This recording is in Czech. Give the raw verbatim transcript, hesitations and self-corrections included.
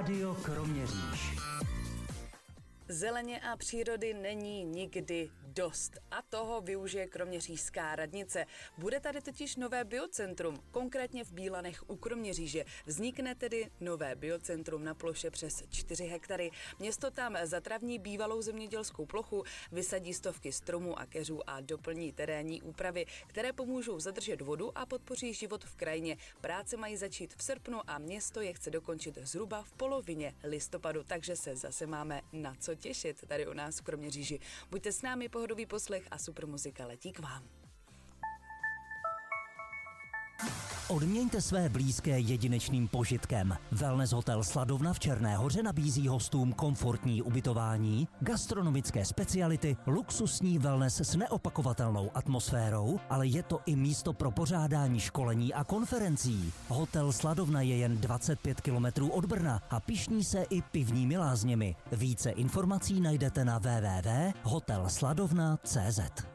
Rádio Kroměříž. Zeleně a přírody není nikdy dost a toho využije kroměřížská radnice. Bude tady totiž nové biocentrum, konkrétně v Bílanech u Kroměříže. Vznikne tedy nové biocentrum na ploše přes čtyři hektary. Město tam zatravní bývalou zemědělskou plochu, vysadí stovky stromů a keřů a doplní terénní úpravy, které pomůžou zadržet vodu a podpoří život v krajině. Práce mají začít v srpnu a město je chce dokončit zhruba v polovině listopadu, takže se zase máme na co těšit tady u nás v Kroměříži. Buďte s námi, pohodový poslech a super muzika letí k vám. Odměňte své blízké jedinečným požitkem. Wellness hotel Sladovna v Černé Hoře nabízí hostům komfortní ubytování, gastronomické speciality, luxusní wellness s neopakovatelnou atmosférou, ale je to i místo pro pořádání školení a konferencí. Hotel Sladovna je jen dvacet pět kilometrů od Brna a pyšní se i pivními lázněmi. Více informací najdete na w w w tečka hotel sladovna tečka c z.